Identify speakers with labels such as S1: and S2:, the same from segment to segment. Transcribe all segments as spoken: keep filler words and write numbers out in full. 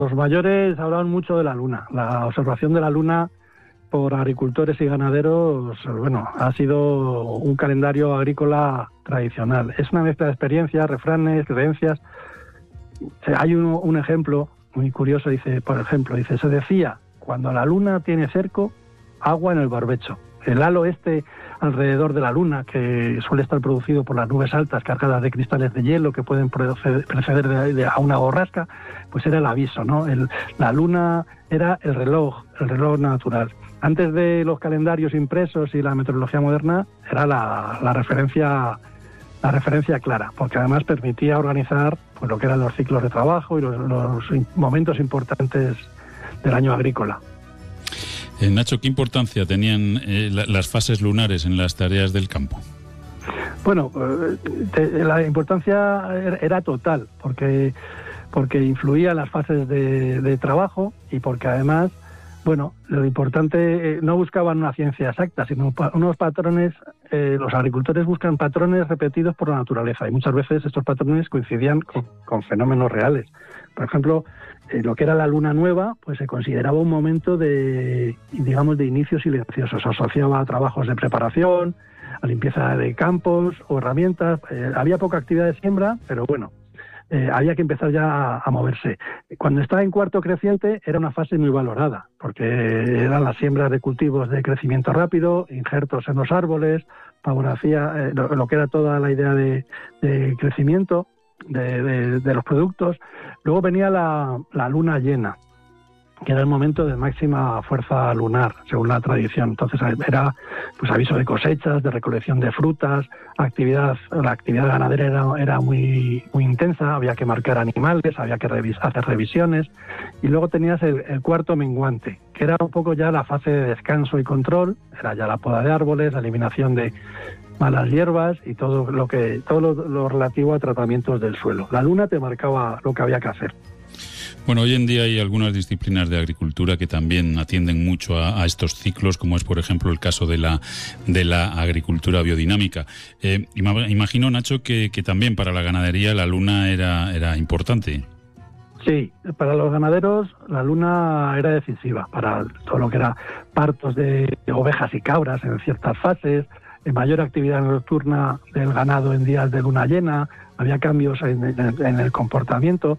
S1: Los mayores hablaban mucho de la luna. La observación de la luna por agricultores y ganaderos, bueno, ha sido un calendario agrícola tradicional. Es una mezcla de experiencias, refranes, creencias. Hay un, un ejemplo muy curioso, dice, por ejemplo, dice, se decía, cuando la luna tiene cerco, agua en el barbecho. El halo este alrededor de la luna, que suele estar producido por las nubes altas cargadas de cristales de hielo que pueden preceder, preceder de, de, a una borrasca, pues era el aviso, ¿no? El, la luna era el reloj, el reloj natural. Antes de los calendarios impresos y la meteorología moderna, era la, la referencia la referencia clara, porque además permitía organizar pues, lo que eran los ciclos de trabajo y los, los momentos importantes del año agrícola.
S2: Eh, Nacho, ¿qué importancia tenían eh, la, las fases lunares en las tareas del campo?
S1: Bueno, eh, te, la importancia era total, porque, porque influía en las fases de, de trabajo y porque además, bueno, lo importante, eh, no buscaban una ciencia exacta, sino pa- unos patrones. Eh, los agricultores buscan patrones repetidos por la naturaleza y muchas veces estos patrones coincidían con, con fenómenos reales. Por ejemplo, eh, lo que era la luna nueva, pues se consideraba un momento de, digamos, de inicio silencioso. Se asociaba a trabajos de preparación, a limpieza de campos o herramientas. Eh, había poca actividad de siembra, pero bueno, eh, había que empezar ya a, a moverse. Cuando estaba en cuarto creciente era una fase muy valorada, porque eran las siembras de cultivos de crecimiento rápido, injertos en los árboles, favorecía eh, lo, lo que era toda la idea de, de crecimiento de, de, de los productos. Luego venía la, la luna llena, que era el momento de máxima fuerza lunar, según la tradición. Entonces era pues aviso de cosechas, de recolección de frutas, actividad, la actividad ganadera era, era muy, muy intensa, había que marcar animales, había que revis, hacer revisiones, y luego tenías el, el cuarto menguante, que era un poco ya la fase de descanso y control, era ya la poda de árboles, la eliminación de malas hierbas y todo lo que todo lo, lo relativo a tratamientos del suelo. La luna te marcaba lo que había que hacer.
S2: Bueno, hoy en día hay algunas disciplinas de agricultura que también atienden mucho a, a estos ciclos, como es, por ejemplo, el caso de la de la agricultura biodinámica. Eh, imagino, Nacho, que, que también para la ganadería la luna era, era importante.
S1: Sí, para los ganaderos la luna era decisiva para todo lo que era partos de ovejas y cabras en ciertas fases, mayor actividad nocturna del ganado en días de luna llena, había cambios en, en, en el comportamiento.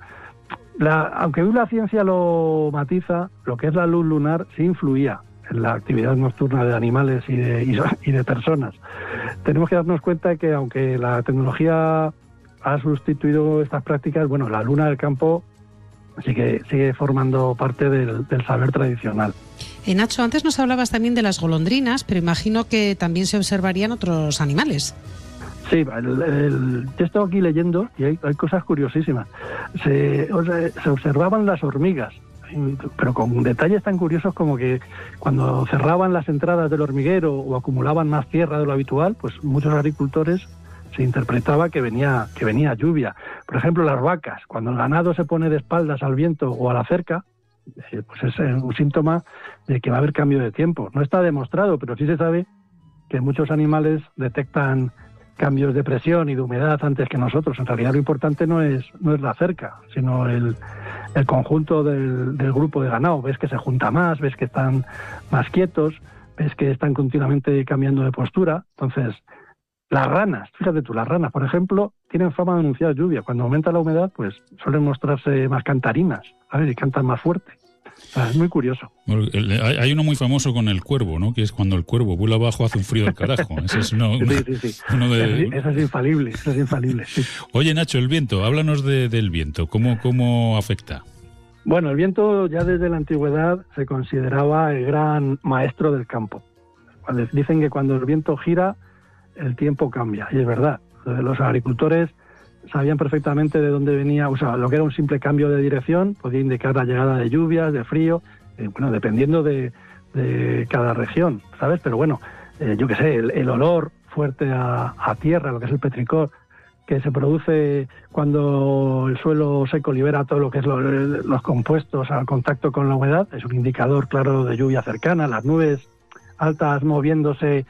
S1: La, aunque hoy la ciencia lo matiza, lo que es la luz lunar sí influía en la actividad nocturna de animales y de, y, y de personas. Tenemos que darnos cuenta que aunque la tecnología ha sustituido estas prácticas, bueno, la luna del campo sigue, sigue formando parte del, del saber tradicional.
S3: Eh, Nacho, antes nos hablabas también de las golondrinas, pero imagino que también se observarían otros animales.
S1: Sí, el, el, yo estoy aquí leyendo y hay, hay cosas curiosísimas. Se, o sea, se observaban las hormigas, pero con detalles tan curiosos como que cuando cerraban las entradas del hormiguero o acumulaban más tierra de lo habitual, pues muchos agricultores se interpretaba que venía, que venía lluvia. Por ejemplo, las vacas, cuando el ganado se pone de espaldas al viento o a la cerca, eh, pues es un síntoma de que va a haber cambio de tiempo. No está demostrado, pero sí se sabe que muchos animales detectan cambios de presión y de humedad antes que nosotros. En realidad lo importante no es no es la cerca, sino el, el conjunto del, del grupo de ganado. Ves que se junta más, ves que están más quietos, ves que están continuamente cambiando de postura. Entonces, las ranas, fíjate tú, las ranas, por ejemplo, tienen fama de anunciar lluvia. Cuando aumenta la humedad, pues suelen mostrarse más cantarinas, a ver, y cantan más fuerte. O sea, es muy curioso.
S2: Bueno, hay uno muy famoso con el cuervo, ¿no? Que es cuando el cuervo vuela abajo, hace un frío del carajo. Ese es uno, una,
S1: sí, sí, sí.
S2: uno de...
S1: Eso es infalible, eso es infalible. Sí.
S2: Oye, Nacho, el viento, háblanos de, del viento. ¿Cómo, cómo afecta?
S1: Bueno, el viento ya desde la antigüedad se consideraba el gran maestro del campo. Dicen que cuando el viento gira, el tiempo cambia. Y es verdad. Los agricultores sabían perfectamente de dónde venía, o sea, lo que era un simple cambio de dirección podía indicar la llegada de lluvias, de frío, eh, bueno, dependiendo de, de cada región, ¿sabes? Pero bueno, eh, yo qué sé, el, el olor fuerte a, a tierra, lo que es el petricor, que se produce cuando el suelo seco libera todo lo que es lo, los compuestos al contacto con la humedad, es un indicador claro de lluvia cercana. Las nubes altas moviéndose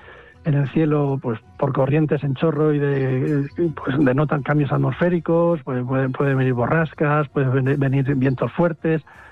S1: en el cielo, pues por corrientes en chorro y de, pues denotan cambios atmosféricos, pues, pueden, pueden venir borrascas, pueden venir vientos fuertes,